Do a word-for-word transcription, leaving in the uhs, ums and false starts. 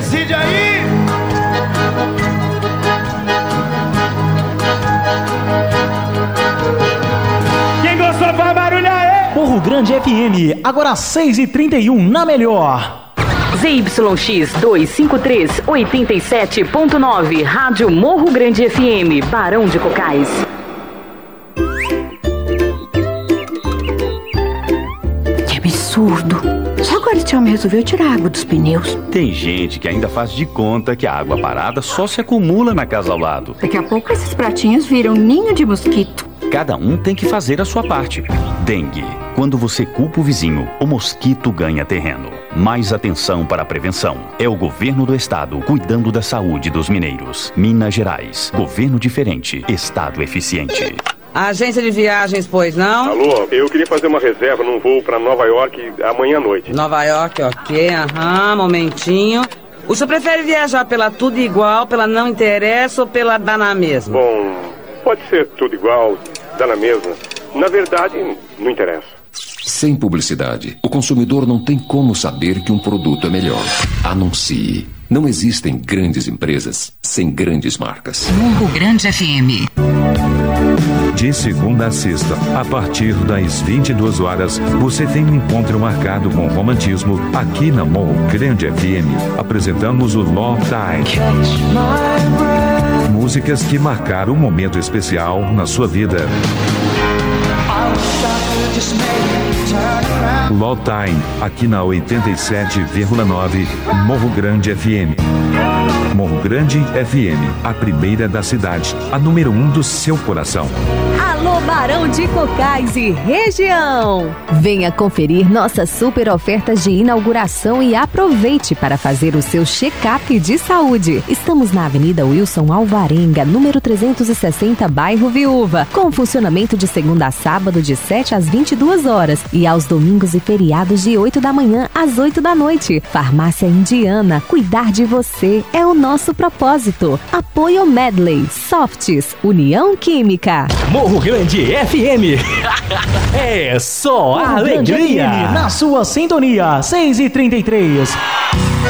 decide aí. Quem gostou faz barulho aí. Morro Grande F M, agora seis e trinta e um na melhor. Z Y X duzentos e cinquenta e três, oitenta e sete ponto nove, Rádio Morro Grande F M, Barão de Cocais. Que absurdo. Só agora esse homem resolveu tirar a água dos pneus. Tem gente que ainda faz de conta que a água parada só se acumula na casa ao lado. Daqui a pouco esses pratinhos viram ninho de mosquito. Cada um tem que fazer a sua parte. Dengue. Quando você culpa o vizinho, o mosquito ganha terreno. Mais atenção para a prevenção. É o governo do estado cuidando da saúde dos mineiros. Minas Gerais. Governo diferente. Estado eficiente. Agência de viagens, pois não? Alô, eu queria fazer uma reserva num voo para Nova York amanhã à noite. Nova York, ok, aham, momentinho. O senhor prefere viajar pela tudo igual, pela não interessa ou pela dá na mesma? Bom, pode ser tudo igual, dá na mesma. Na verdade, não interessa. Sem publicidade, o consumidor não tem como saber que um produto é melhor. Anuncie. Não existem grandes empresas sem grandes marcas. Morro Grande F M. De segunda a sexta, a partir das vinte e duas horas, você tem um encontro marcado com romantismo aqui na Morro Grande F M. Apresentamos o Love Time. Músicas que marcaram um momento especial na sua vida. Love Time, aqui na oitenta e sete vírgula nove, Morro Grande F M. Morro Grande F M, a primeira da cidade, a número um do seu coração. Alô, Barão de Cocais e região! Venha conferir nossas super ofertas de inauguração e aproveite para fazer o seu check-up de saúde. Estamos na Avenida Wilson Alvarenga, número trezentos e sessenta, bairro Viúva, com funcionamento de segunda a sábado de sete às vinte e duas horas e aos domingos e feriados de oito da manhã às oito da noite. Farmácia Indiana, cuidar de você é o nosso propósito. Apoio Medley, Softs, União Química. Morro Grande F M. É só Morro alegria. Grande F M, na sua sintonia, seis e trinta e três.